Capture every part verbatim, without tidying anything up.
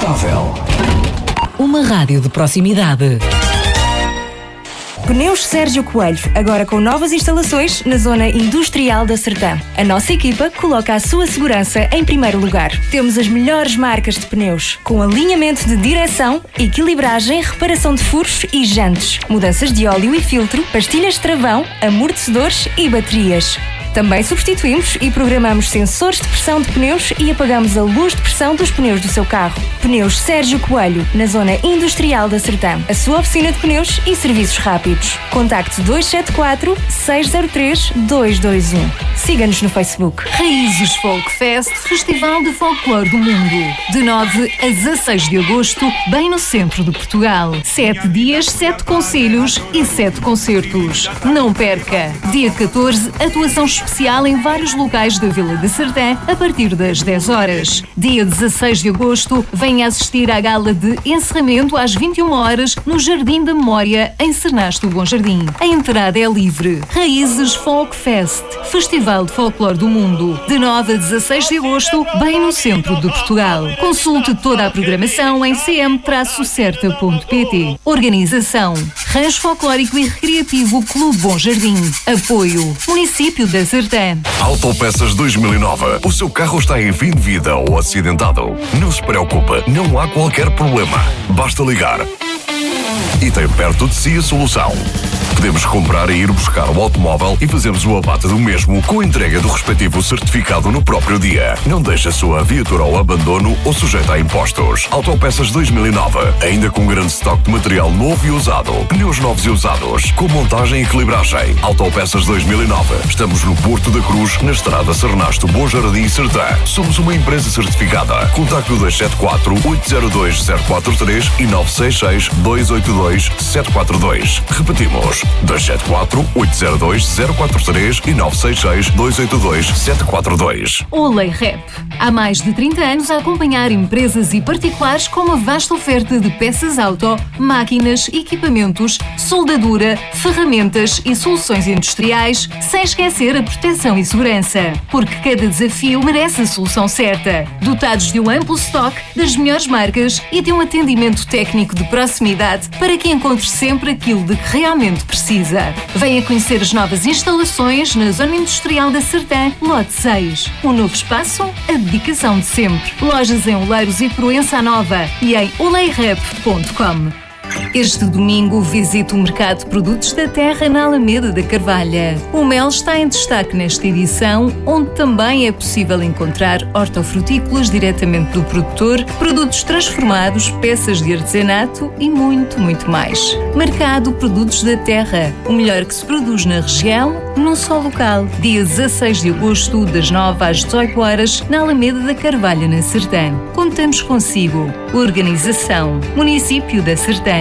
confortável. Uma rádio de proximidade. Pneus Sérgio Coelho, agora com novas instalações na zona industrial da Sertã. A nossa equipa coloca a sua segurança em primeiro lugar. Temos as melhores marcas de pneus, com alinhamento de direção, equilibragem, reparação de furos e jantes, mudanças de óleo e filtro, pastilhas de travão, amortecedores e baterias. Também substituímos e programamos sensores de pressão de pneus e apagamos a luz de pressão dos pneus do seu carro. Pneus Sérgio Coelho, na zona industrial da Sertã. A sua oficina de pneus e serviços rápidos. Contacte dois sete quatro, seis zero três, dois dois um. Siga-nos no Facebook. Raízes Folk Fest, Festival de Folclore do Mundo. De nove a dezasseis de agosto, bem no centro de Portugal. Sete dias, sete concelhos e sete concertos. Não perca! Dia catorze, atuação especial em vários locais da Vila de Sertã a partir das dez horas. Dia dezasseis de agosto, venha assistir à gala de encerramento às vinte e uma horas no Jardim da Memória, em Cernasto Bom Jardim. A entrada é livre. Raízes Folk Fest, Festival de Folclore do Mundo, de nove a dezasseis de agosto, bem no centro de Portugal. Consulte toda a programação em c m certa ponto p t. Organização: Rancho Folclórico e Recreativo Clube Bom Jardim. Apoio: Município da Sertã. Autopeças dois mil e nove. O seu carro está em fim de vida ou acidentado? Não se preocupe, não há qualquer problema. Basta ligar. E tem perto de si a solução. Podemos comprar e ir buscar o automóvel e fazemos o abate do mesmo com a entrega do respectivo certificado no próprio dia. Não deixe a sua viatura ao abandono ou sujeita a impostos. Autopeças dois mil e nove, ainda com grande estoque de material novo e usado. Pneus novos e usados, com montagem e equilibragem. Autopeças dois mil e nove. Estamos no Porto da Cruz, na estrada Cernasto Bom Jardim Sertã. Somos uma empresa certificada. Contacte o dois sete quatro, oito zero dois, zero quatro três e nove seis seis, dois oito dois, sete quatro dois. Repetimos. dois sete quatro, oito zero dois, zero quatro três e nove seis seis, dois oito dois, sete quatro dois. Olay Rep. Há mais de trinta anos a acompanhar empresas e particulares com uma vasta oferta de peças auto, máquinas, equipamentos, soldadura, ferramentas e soluções industriais, sem esquecer a proteção e segurança. Porque cada desafio merece a solução certa. Dotados de um amplo estoque das melhores marcas e de um atendimento técnico de proximidade para que encontre sempre aquilo de que realmente precisa. Precisa. Venha conhecer as novas instalações na Zona Industrial da Sertã, Lote seis. Um novo espaço, a dedicação de sempre. Lojas em Oleiros e Proença Nova e em olay rep ponto com. Este domingo visite o Mercado de Produtos da Terra na Alameda da Carvalha. O mel está em destaque nesta edição, onde também é possível encontrar hortofrutícolas diretamente do produtor, produtos transformados, peças de artesanato e muito, muito mais. Mercado Produtos da Terra, o melhor que se produz na região, num só local. Dia dezasseis de agosto, das nove às dezoito horas, na Alameda da Carvalha, na Sertã. Contamos consigo. Organização: Município da Sertã.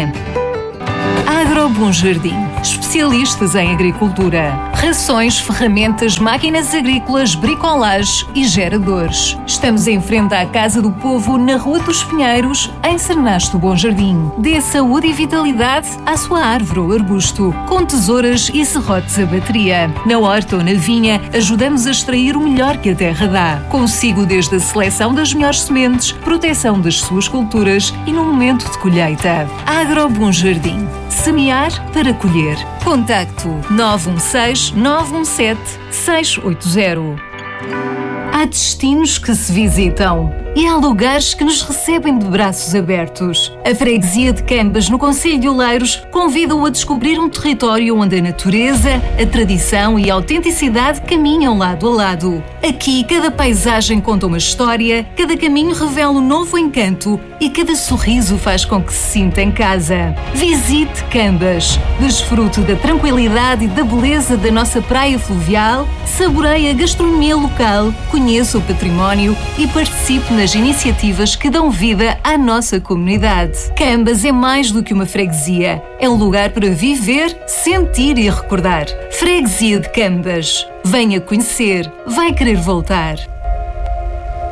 Agro Bom Jardim, especialistas em agricultura, rações, ferramentas, máquinas agrícolas, bricolage e geradores. Estamos em frente à Casa do Povo, na Rua dos Pinheiros, em Cernasto Bom Jardim. Dê saúde e vitalidade à sua árvore ou arbusto, com tesouras e serrotes a bateria. Na horta ou na vinha, ajudamos a extrair o melhor que a terra dá. Consigo desde a seleção das melhores sementes, proteção das suas culturas e no momento de colheita. Agro Bom Jardim. Semear para colher. Contacto nove um seis, nove um sete, seis oito zero. Há destinos que se visitam e há lugares que nos recebem de braços abertos. A freguesia de Cambas, no concelho de Oleiros, convida-o a descobrir um território onde a natureza, a tradição e a autenticidade caminham lado a lado. Aqui, cada paisagem conta uma história, cada caminho revela um novo encanto e cada sorriso faz com que se sinta em casa. Visite Cambas, desfrute da tranquilidade e da beleza da nossa praia fluvial, saboreie a gastronomia local, conheça o património e participe nas iniciativas que dão vida à nossa comunidade. Cambas é mais do que uma freguesia. É um lugar para viver, sentir e recordar. Freguesia de Cambas. Venha conhecer, vai querer voltar.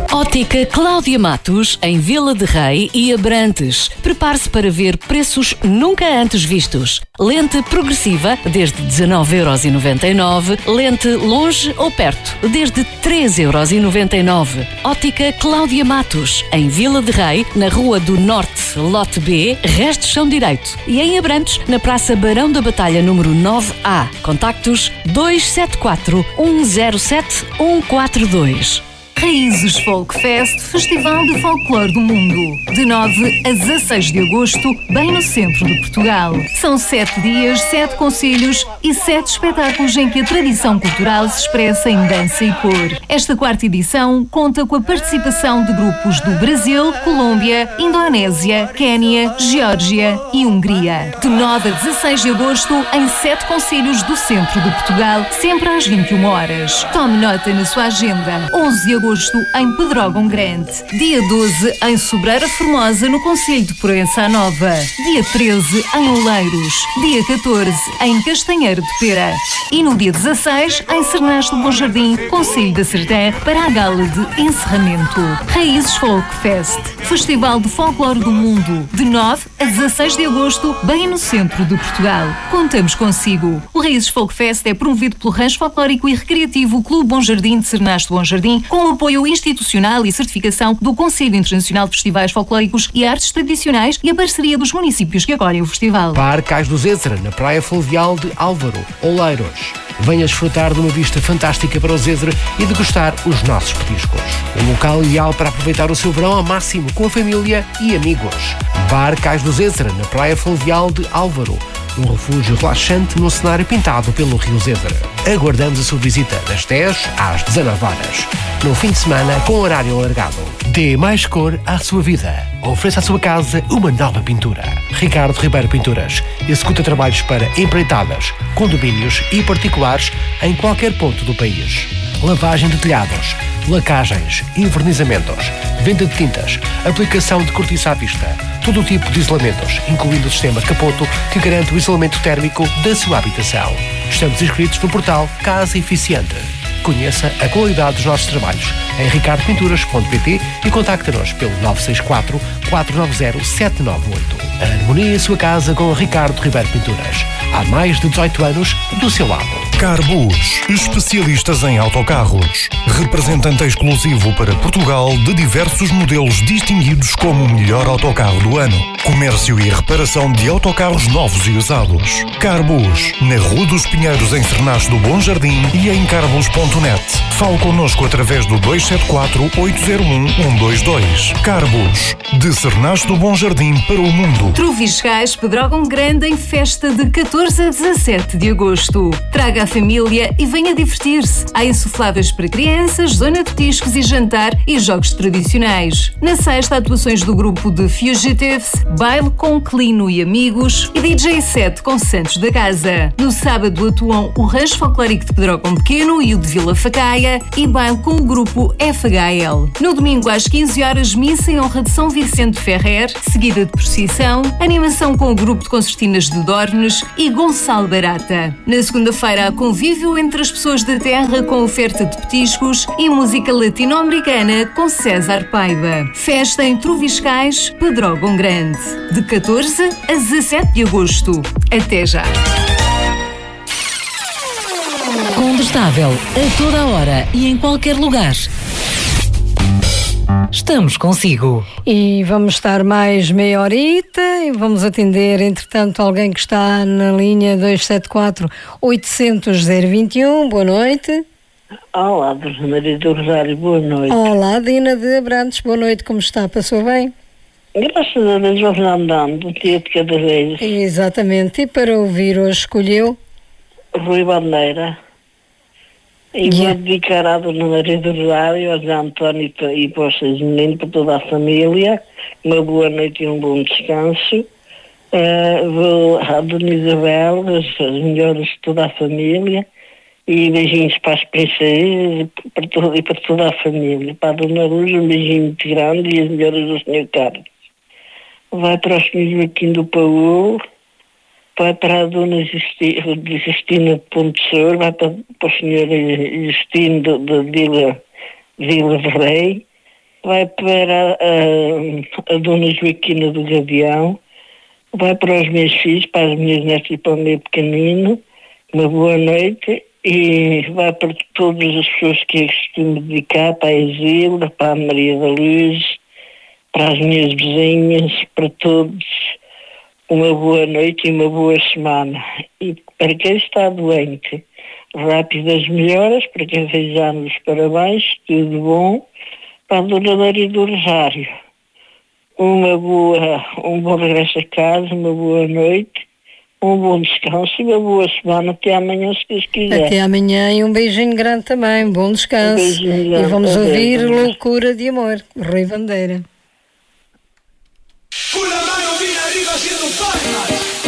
Ótica Cláudia Matos, em Vila de Rei e Abrantes. Prepare-se para ver preços nunca antes vistos. Lente progressiva, desde dezenove euros e noventa e nove. Lente longe ou perto, desde treze euros e noventa e nove. Ótica Cláudia Matos, em Vila de Rei, na Rua do Norte, Lote B, Resto Chão Direito. E em Abrantes, na Praça Barão da Batalha, número nove A. Contactos dois sete quatro, um zero sete, um quatro dois. Raízes Folk Fest, Festival de Folclore do Mundo. De nove a dezasseis de agosto, bem no centro de Portugal. São sete dias, sete concelhos e sete espetáculos em que a tradição cultural se expressa em dança e cor. Esta quarta edição conta com a participação de grupos do Brasil, Colômbia, Indonésia, Quénia, Geórgia e Hungria. De nove a dezasseis de agosto, em sete concelhos do centro de Portugal, sempre às vinte e uma horas. Tome nota na sua agenda. onze de agosto em Pedrógão Grande. Dia doze em Sobreira Formosa, no concelho de Proença Nova. Dia treze em Oleiros. Dia catorze em Castanheiro de Pera. E no dia dezasseis em Sernás do Bom Jardim, concelho da Sertã, para a gala de encerramento. Raízes Folk Fest, Festival de Folclore do Mundo. De nove a dezasseis de agosto, bem no centro de Portugal. Contamos consigo. O Raízes Folk Fest é promovido pelo Rancho Folclórico e Recreativo Clube Bom Jardim de Sernás do Bom Jardim, com o apoio institucional e certificação do Conselho Internacional de Festivais Folclóricos e Artes Tradicionais e a parceria dos municípios que acolhem o festival. Bar Cais do Zézera, na Praia Fluvial de Álvaro, Oleiros. Venha desfrutar de uma vista fantástica para o Zézera e degustar os nossos petiscos. Um local ideal para aproveitar o seu verão ao máximo com a família e amigos. Bar Cais do Zézera, na Praia Fluvial de Álvaro. Um refúgio relaxante num cenário pintado pelo Rio Zézera. Aguardamos a sua visita das dez às dezanove horas. No fim de semana, com horário alargado. Dê mais cor à sua vida. Ofereça à sua casa uma nova pintura. Ricardo Ribeiro Pinturas executa trabalhos para empreitadas, condomínios e particulares em qualquer ponto do país. Lavagem de telhados, lacagens, envernizamentos, venda de tintas, aplicação de cortiça à vista, todo o tipo de isolamentos, incluindo o sistema Capoto, que garante o isolamento térmico da sua habitação. Estamos inscritos no portal Casa Eficiente. Conheça a qualidade dos nossos trabalhos em ricardo pinturas ponto pt e contacte-nos pelo nove seis quatro, quatro nove zero, sete nove oito. Harmonia a sua casa com Ricardo Ribeiro Pinturas. Há mais de dezoito anos do seu lado. Carbus, especialistas em autocarros. Representante exclusivo para Portugal de diversos modelos distinguidos como o melhor autocarro do ano. Comércio e reparação de autocarros novos e usados. Carbus, na Rua dos Pinheiros, em Sernás do Bom Jardim e em carbus ponto net. Fale connosco através do dois sete quatro, oito zero um, um dois dois. Carbus, de Sernás do Bom Jardim para o mundo. Troviscais Pedrógão Grande em festa de catorze a dezassete de agosto. Traga a família e venha divertir-se. Há insufláveis para crianças, zona de petiscos e jantar e jogos tradicionais. Na sexta, atuações do grupo de Fugitives, baile com Clino e amigos e D J set com Santos da Casa. No sábado atuam o Rancho Folclórico de Pedrógão Pequeno e o de Vila Facaia e baile com o grupo F H L. No domingo às quinze horas, missa em honra de São Vicente Ferrer, seguida de procissão, animação com o grupo de concertinas de Dornes e Gonçalo Barata. Na segunda-feira, há convívio entre as pessoas da terra com oferta de petiscos e música latino-americana com César Paiva. Festa em Troviscais, Pedrógão Grande, de catorze a dezassete de agosto. Até já! Condestável, a toda a hora e em qualquer lugar. Estamos consigo. E vamos estar mais meia horita e vamos atender, entretanto, alguém que está na linha dois sete quatro, oitocentos, zero vinte e um. Boa noite. Olá, Dona Maria do Rosário, boa noite. Olá, Dina de Abrantes, boa noite, como está? Passou bem? Graças a Deus, vamos andando, um dia de cada vez. Exatamente, e para ouvir hoje escolheu? Rui Bandeira. E yeah. Vou dedicar à Dona Maria do Rosário, ao Zé António e para os seus meninos, para toda a família. Uma boa noite e um bom descanso. Uh, vou à Dona Isabel, as, as melhores de toda a família. E beijinhos para as princesas e para, todo, e para toda a família. Para a Dona Luz, um beijinho muito grande e as melhores do senhor Carlos. Vai para o senhor Joaquim do Paú. Vai para a Dona Justina de, Justina de Pontessor, vai para, para o senhor Justino da Vila, Vila de Rei vai para a, a Dona Joaquina do Gavião, vai para os meus filhos, para as minhas netas e para o meu pequenino, uma boa noite, e vai para todas as pessoas que eu costumo dedicar, para a Isilda, para a Maria da Luz, para as minhas vizinhas, para todos, uma boa noite e uma boa semana. E para quem está doente, rápidas melhoras, para quem desejamos parabéns, tudo bom, para a Dona Maria do Rosário. Uma boa, um bom regresso a casa, uma boa noite, um bom descanso e uma boa semana. Até amanhã, se Deus quiser. Até amanhã e um beijinho grande também. Bom descanso. Um beijinho grande. E vamos ouvir Loucura de Amor, Rui Bandeira. Con la mano bien arriba haciendo palmas.